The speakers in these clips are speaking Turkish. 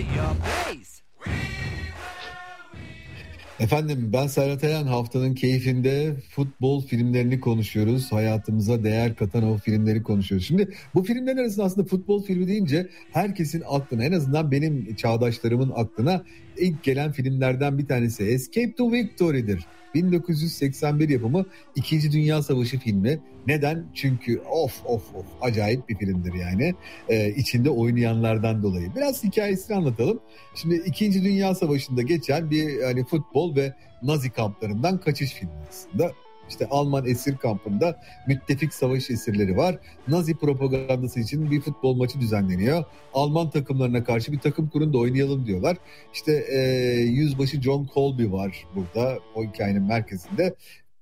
your place. Efendim ben Serhat Ayan, haftanın keyfinde futbol filmlerini konuşuyoruz. Hayatımıza değer katan o filmleri konuşuyoruz. Şimdi bu filmlerin arasında aslında futbol filmi deyince herkesin aklına, en azından benim çağdaşlarımın aklına ilk gelen filmlerden bir tanesi Escape to Victory'dir. 1981 yapımı 2. Dünya Savaşı filmi. Neden? Çünkü of acayip bir filmdir yani. İçinde oynayanlardan dolayı. Biraz hikayesini anlatalım. Şimdi 2. Dünya Savaşı'nda geçen bir hani futbol ve Nazi kamplarından kaçış filmi aslında. İşte Alman esir kampında müttefik savaş esirleri var. Nazi propagandası için bir futbol maçı düzenleniyor. Alman takımlarına karşı bir takım kurun da oynayalım diyorlar. İşte yüzbaşı John Colby var burada, o hikayenin merkezinde.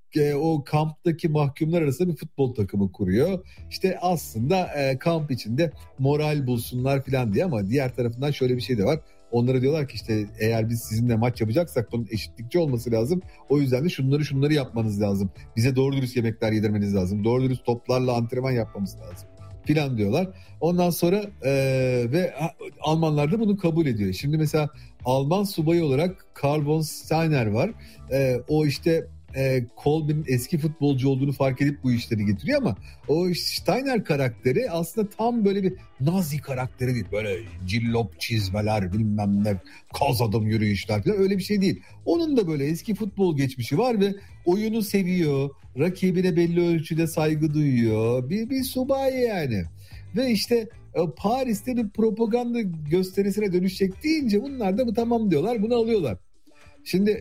O kamptaki mahkumlar arasında bir futbol takımı kuruyor. İşte aslında kamp içinde moral bulsunlar falan diye, ama diğer tarafından şöyle bir şey de var. Onlara diyorlar ki işte eğer biz sizinle maç yapacaksak bunun eşitlikçi olması lazım. O yüzden de şunları yapmanız lazım. Bize doğru dürüst yemekler yedirmeniz lazım. Doğru dürüst toplarla antrenman yapmamız lazım filan diyorlar. Ondan sonra ve Almanlar da bunu kabul ediyor. Şimdi mesela Alman subayı olarak Karl von Steiner var. O işte Kolbe'nin eski futbolcu olduğunu fark edip bu işleri getiriyor, ama o Steiner karakteri aslında tam böyle bir Nazi karakteri değil. Böyle cillop çizmeler, bilmem ne, kaz adım yürüyüşler falan, öyle bir şey değil. Onun da böyle eski futbol geçmişi var ve oyunu seviyor. Rakibine belli ölçüde saygı duyuyor. Bir subay yani. Ve işte Paris'te bir propaganda gösterisine dönüşecek deyince bunlar da bu tamam diyorlar, bunu alıyorlar. Şimdi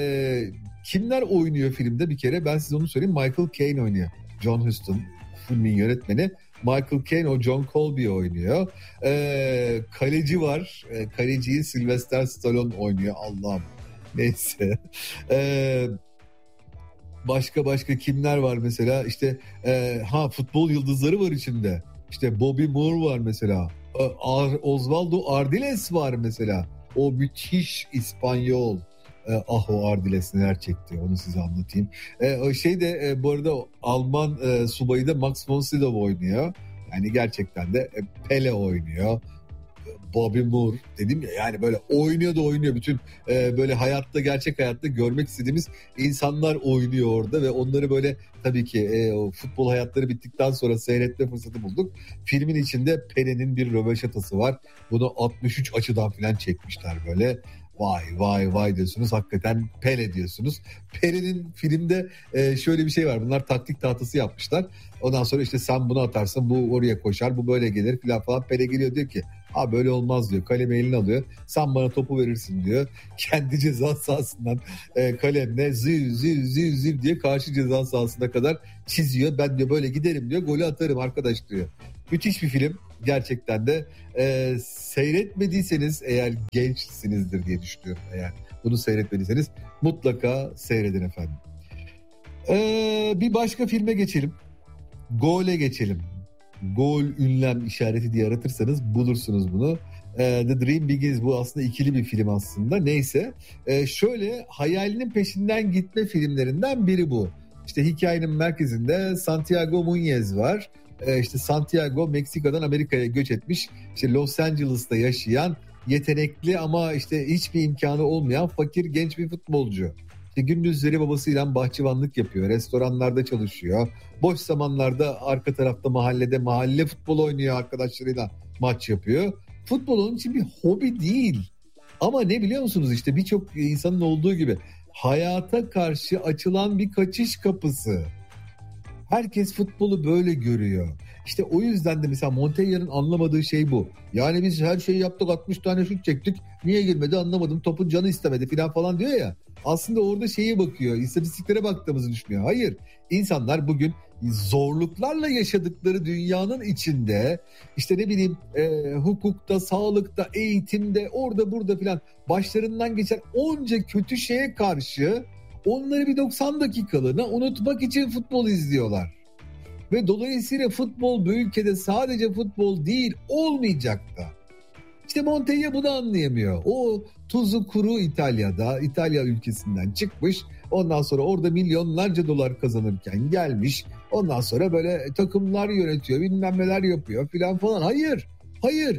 kimler oynuyor filmde bir kere ben size onu söyleyeyim. Michael Caine oynuyor. John Huston filmin yönetmeni. Michael Caine o John Colby oynuyor. Kaleci var. Kaleciyi Sylvester Stallone oynuyor. Allah'ım. Neyse. Başka kimler var mesela? İşte futbol yıldızları var içinde. İşte Bobby Moore var mesela. Osvaldo Ardiles var mesela. O müthiş İspanyol. O Ardiles neler çekti, onu size anlatayım. Bu arada Alman subayı da Max von Sydow oynuyor. Yani gerçekten de Pele oynuyor. Bobby Moore dedim ya, yani böyle oynuyor. Bütün böyle gerçek hayatta görmek istediğimiz insanlar oynuyor orada ve onları böyle tabii ki o futbol hayatları bittikten sonra seyretme fırsatı bulduk. Filmin içinde Pele'nin bir röveşatası var. Bunu 63 açıdan falan çekmişler böyle. Vay diyorsunuz, hakikaten Pele diyorsunuz. Pele'nin filmde şöyle bir şey var, bunlar taktik tahtası yapmışlar. Ondan sonra işte sen bunu atarsın, bu oraya koşar, bu böyle gelir falan. Pele geliyor diyor ki böyle olmaz diyor, kalemi eline alıyor, sen bana topu verirsin diyor. Kendi ceza sahasından kalemle ziv diye karşı ceza sahasına kadar çiziyor. Ben diyor böyle giderim diyor, golü atarım arkadaş diyor. Müthiş bir film. Gerçekten de seyretmediyseniz eğer gençsinizdir diye düşünüyorum. Eğer bunu seyretmediyseniz mutlaka seyredin efendim. Bir başka filme geçelim. Gole geçelim. Gol ünlem işareti diye aratırsanız bulursunuz bunu. The Dream Begins, bu aslında ikili bir film aslında. Neyse şöyle hayalinin peşinden gitme filmlerinden biri bu. İşte hikayenin merkezinde Santiago Muñez var. İşte Santiago Meksika'dan Amerika'ya göç etmiş. İşte Los Angeles'ta yaşayan yetenekli ama işte hiçbir imkanı olmayan fakir genç bir futbolcu. İşte gündüzleri babasıyla bahçıvanlık yapıyor. Restoranlarda çalışıyor. Boş zamanlarda arka tarafta mahalle futbol oynuyor, arkadaşlarıyla maç yapıyor. Futbol onun için bir hobi değil. Ama ne biliyor musunuz, işte birçok insanın olduğu gibi hayata karşı açılan bir kaçış kapısı. Herkes futbolu böyle görüyor. İşte o yüzden de mesela Montella'nın anlamadığı şey bu. Yani biz her şeyi yaptık, 60 tane şut çektik. Niye girmedi anlamadım. Topun canı istemedi falan diyor ya. Aslında orada şeye bakıyor. İstatistiklere baktığımızı düşünüyor. Hayır. İnsanlar bugün zorluklarla yaşadıkları dünyanın içinde işte ne bileyim hukukta, sağlıkta, eğitimde, orada burada filan başlarından geçen onca kötü şeye karşı onları bir 90 dakikalığına unutmak için futbol izliyorlar. Ve dolayısıyla futbol bu ülkede sadece futbol değil, olmayacak da. İşte Montella bunu anlayamıyor. O tuzu kuru İtalya ülkesinden çıkmış. Ondan sonra orada milyonlarca dolar kazanırken gelmiş. Ondan sonra böyle takımlar yönetiyor, bilmem neler yapıyor falan. Hayır.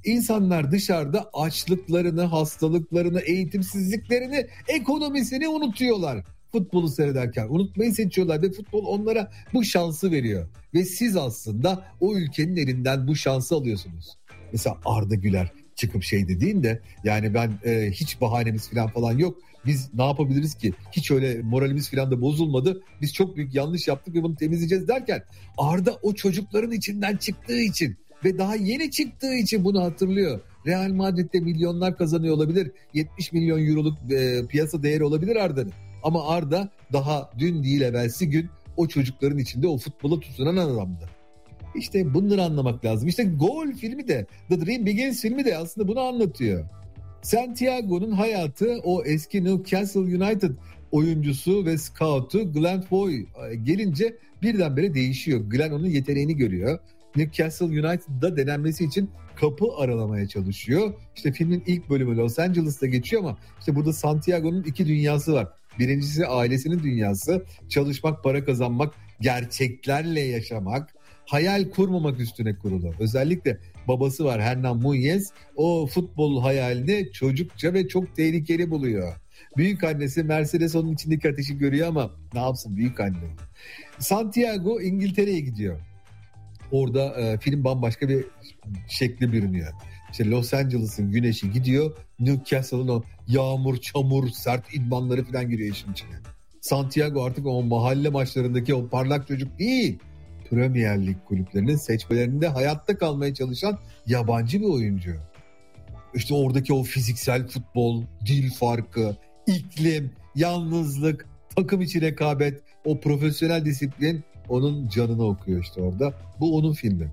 İnsanlar dışarıda açlıklarını, hastalıklarını, eğitimsizliklerini, ekonomisini unutuyorlar futbolu seyrederken. Unutmayı seçiyorlar ve futbol onlara bu şansı veriyor. Ve siz aslında o ülkenin elinden bu şansı alıyorsunuz. Mesela Arda Güler çıkıp şey dediğinde, yani ben hiç bahanemiz falan yok. Biz ne yapabiliriz ki? Hiç öyle moralimiz falan da bozulmadı. Biz çok büyük yanlış yaptık ve bunu temizleyeceğiz derken, Arda o çocukların içinden çıktığı için ve daha yeni çıktığı için bunu hatırlıyor. Real Madrid'de milyonlar kazanıyor olabilir. 70 milyon euroluk piyasa değeri olabilir Arda'nın. Ama Arda daha dün değil evvelsi gün o çocukların içinde o futbola tutunan adamdı. İşte bunları anlamak lazım. İşte Gol filmi de, The Dream Begins filmi de aslında bunu anlatıyor. Santiago'nun hayatı, o eski Newcastle United oyuncusu ve scout'u Glenn Foy gelince birdenbire değişiyor. Glenn onun yeteneğini görüyor. Newcastle United'da denenmesi için kapı aralamaya çalışıyor. İşte filmin ilk bölümü Los Angeles'ta geçiyor ama işte burada Santiago'nun iki dünyası var. Birincisi ailesinin dünyası, çalışmak, para kazanmak, gerçeklerle yaşamak, hayal kurmamak üstüne kurulu. Özellikle babası var, Hernan Muñez, o futbol hayalini çocukça ve çok tehlikeli buluyor. Büyük annesi Mercedes onun içindeki ateşi görüyor ama ne yapsın büyük anne. Santiago İngiltere'ye gidiyor. Orada film bambaşka bir şekli bürünüyor. İşte Los Angeles'ın güneşi gidiyor, Newcastle'ın o yağmur, çamur, sert idmanları falan giriyor işin içine. Santiago artık o mahalle maçlarındaki o parlak çocuk değil. Premier Lig kulüplerinin seçmelerinde hayatta kalmaya çalışan yabancı bir oyuncu. İşte oradaki o fiziksel futbol, dil farkı, iklim, yalnızlık, takım içi rekabet, o profesyonel disiplin onun canını okuyor işte orada. Bu onun filmi.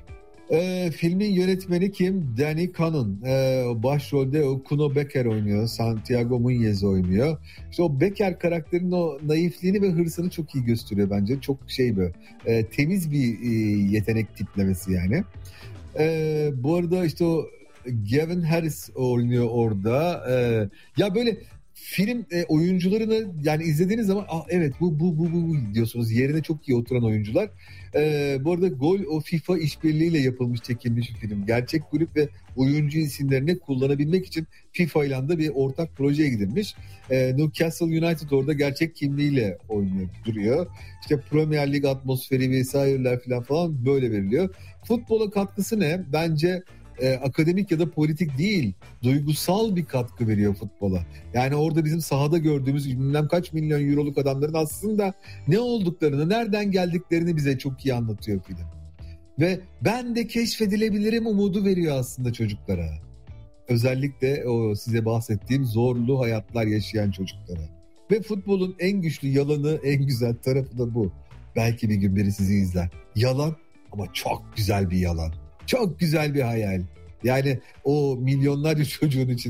Filmin yönetmeni kim? Danny Cannon. Başrolde o Kuno Becker oynuyor. Santiago Muñez oynuyor. İşte o Becker karakterinin o naifliğini ve hırsını çok iyi gösteriyor bence. Çok şey böyle temiz bir yetenek tiplemesi yani. Bu arada işte o Gavin Harris oynuyor orada. Ya böyle film oyuncularını yani izlediğiniz zaman evet bu diyorsunuz, yerine çok iyi oturan oyuncular. Bu arada Gol o FIFA işbirliğiyle yapılmış, çekilmiş bir film. Gerçek kulüp ve oyuncu isimlerini kullanabilmek için FIFA ile de bir ortak projeye gidilmiş. Newcastle United orada gerçek kimliğiyle oynuyor, duruyor. İşte Premier Lig atmosferi vesaireler falan böyle veriliyor. Futbola katkısı ne? Bence akademik ya da politik değil, duygusal bir katkı veriyor futbola. Yani orada bizim sahada gördüğümüz bilmem kaç milyon euroluk adamların aslında ne olduklarını, nereden geldiklerini bize çok iyi anlatıyor film. Ve ben de keşfedilebilirim umudu veriyor aslında çocuklara. Özellikle o size bahsettiğim zorlu hayatlar yaşayan çocuklara. Ve futbolun en güçlü yalanı, en güzel tarafı da bu. Belki bir gün biri sizi izler. Yalan ama çok güzel bir yalan. Çok güzel bir hayal. Yani o milyonlarca çocuğun için